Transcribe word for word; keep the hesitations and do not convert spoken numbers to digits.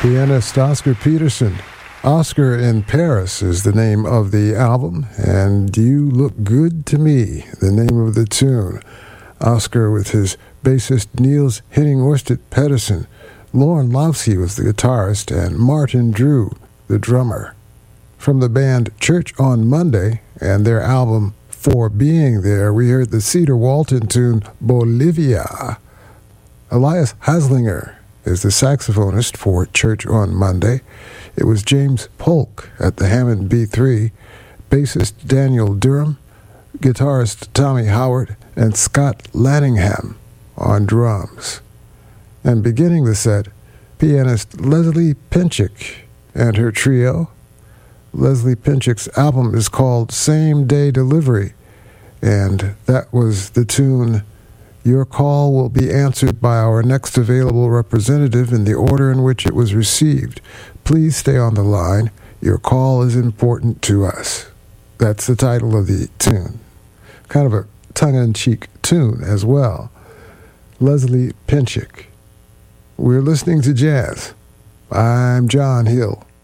Pianist Oscar Peterson. Oscar in Paris is the name of the album, and You Look Good to Me, the name of the tune. Oscar with his bassist Niels Henning Orsted Pedersen. Lauren Lovsky was the guitarist, and Martin Drew, the drummer. From the band Church on Monday and their album For Being There, we heard the Cedar Walton tune Bolivia. Elias Haslinger is the saxophonist for Church on Monday. It was James Polk at the Hammond B three, bassist Daniel Durham, guitarist Tommy Howard, and Scott Lanningham on drums. And beginning the set, pianist Leslie Pinchik and her trio. Leslie Pinchik's album is called Same Day Delivery, and that was the tune Your Call Will Be Answered by Our Next Available Representative in the order in which it was received. Please stay on the line. Your call is important to us. That's the title of the tune. Kind of a tongue-in-cheek tune as well. Leslie Pinchik. We're listening to jazz. I'm John Hill.